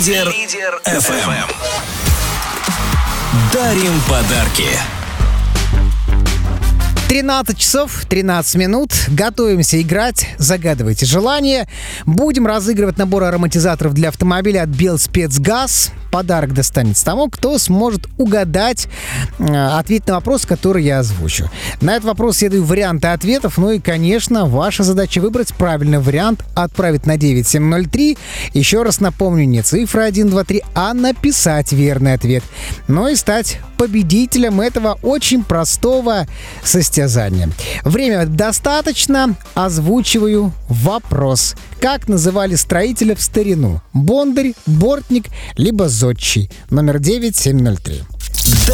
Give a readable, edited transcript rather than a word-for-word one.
Лидер FM. Дарим подарки. 13 часов 13 минут. Готовимся играть. Загадывайте желание. Будем разыгрывать набор ароматизаторов для автомобиля от Белспецгаз. Подарок достанется тому, кто сможет угадать ответ на вопрос, который я озвучу. На этот вопрос я даю варианты ответов. Ну и, конечно, ваша задача выбрать правильный вариант, отправить на 9703. Еще раз напомню, не цифра 1, 2, 3, а написать верный ответ. Ну и стать победителем этого очень простого состязания. Время достаточно. Озвучиваю вопрос. Как называли строителя в старину? Бондарь, бортник, либо зодчий? Номер 9703.